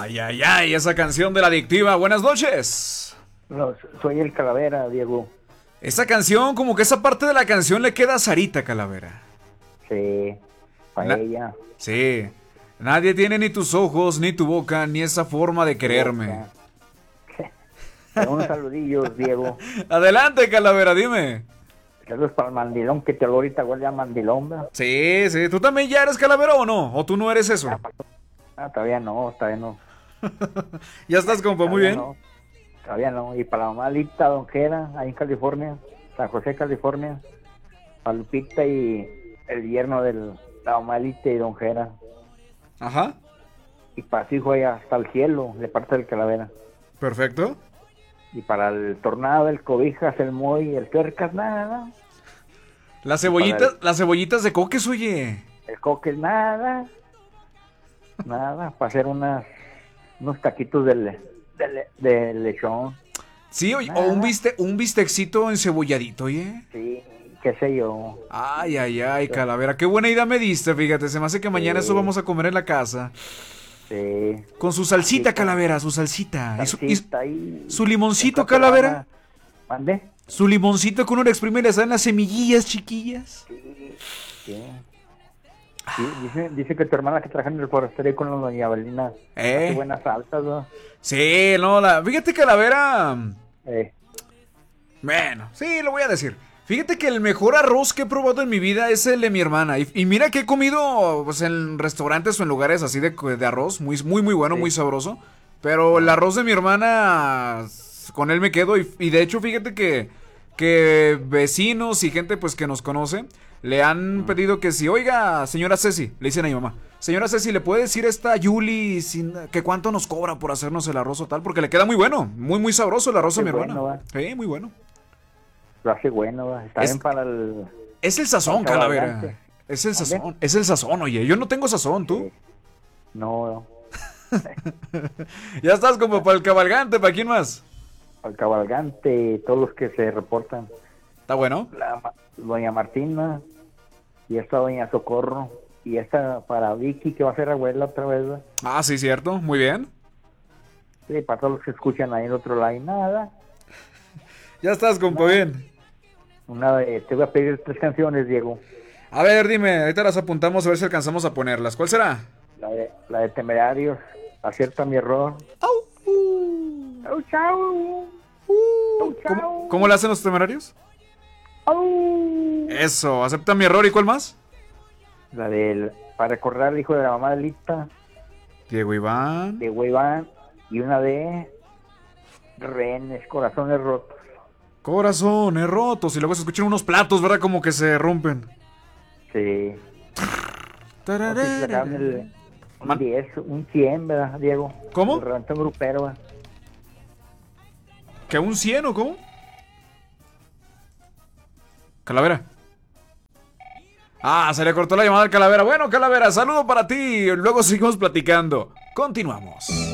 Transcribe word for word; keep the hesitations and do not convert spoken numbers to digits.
Ay, ay, ay, esa canción de la adictiva. Buenas noches. No, soy el Calavera, Diego. Esa canción, como que esa parte de la canción le queda a Sarita, Calavera. Sí, para ella. Sí. Nadie tiene ni tus ojos, ni tu boca, ni esa forma de quererme. Unos saludillos, Diego. Adelante, Calavera, dime. Saludos para el mandilón, que te lo ahorita huele a mandilón, ¿verdad? Sí, sí. ¿Tú también ya eres Calavera o no? ¿O tú no eres eso? Ah, todavía no, todavía no. Ya estás, compa, muy bien. No, todavía no. Y para la mamá Lita Donjera, ahí en California, San José, California. Para Lupita y el yerno de la mamá Lita y Donjera. Ajá. Y para su hijo allá hasta el cielo, de parte del Calavera. Perfecto. Y para el Tornado, el Cobijas, el Moy, el Tuercas, nada, nada. Las cebollitas, el, las cebollitas de coques, oye. El Coques, nada. Nada, para hacer unas, unos taquitos de, le, de, le, de lechón. Sí, oye, o un, biste, un bistecito encebolladito, oye. Sí, qué sé yo. Ay, ay, ay, Calavera, qué buena idea me diste, fíjate. Se me hace que mañana sí. Eso vamos a comer en la casa. Sí. Con su salsita, sí, Calavera, su salsita. salsita y su, y su limoncito, Calavera. ¿Mande? Su limoncito que uno le exprime y le salen las semillillas chiquillas. Sí, sí. Sí, dice, dice que tu hermana que trabaja en el forastero con la doña Belina eh. hace buenas salsas, ¿no? Sí, no, la, fíjate, Calavera. Eh. Bueno, sí, lo voy a decir. Fíjate que el mejor arroz que he probado en mi vida es el de mi hermana. Y, y mira que he comido pues, en restaurantes o en lugares así de, de arroz. Muy, muy, muy bueno, sí. Muy sabroso. Pero el arroz de mi hermana, con él me quedo. Y, y de hecho, fíjate que, que vecinos y gente pues que nos conoce le han pedido que si, oiga, señora Ceci, le dicen a mi mamá, señora Ceci, ¿le puede decir a esta Yuli sin, que cuánto nos cobra por hacernos el arroz o tal? Porque le queda muy bueno, muy, muy sabroso el arroz a mi hermana. Bueno, sí, muy bueno. Lo hace bueno, ¿va? Está es, bien para el... Es el sazón, Calavera. Es el sazón, ¿vale? Es el sazón, oye. Yo no tengo sazón, ¿tú? Sí. No. Ya estás como para el cabalgante, ¿para quién más? Para el cabalgante, todos los que se reportan. ¿Está bueno? La, doña Martina y esta doña Socorro y esta para Vicky que va a ser abuela otra vez, ¿va? Ah, sí, cierto, muy bien. Sí, para todos los que escuchan ahí en otro lado, nada. Ya estás, compa, bien. Una de, te voy a pedir tres canciones, Diego. A ver, dime, ahorita las apuntamos a ver si alcanzamos a ponerlas. ¿Cuál será? La de, la de Temerarios, Acierta mi error. ¡Au! Uh. ¡Au, chao! Uh. ¡Au, chao! ¿Cómo, ¿Cómo le hacen los Temerarios? ¡Au! Eso, acepta mi error. ¿Y cuál más? La del Para recordar al hijo de la mamá de Lita. Diego Iván. Diego Iván. Y una de Rehenes, Corazones Rotos. Corazones rotos. Y luego se escuchan unos platos, ¿verdad? Como que se rompen. Sí. El, un diez, un cien, ¿verdad, Diego? ¿Cómo? El reventón grupero, ¿verdad? ¿Que un cien o cómo? Calavera. Ah, se le cortó la llamada al Calavera. Bueno, Calavera, saludo para ti. Luego seguimos platicando. Continuamos.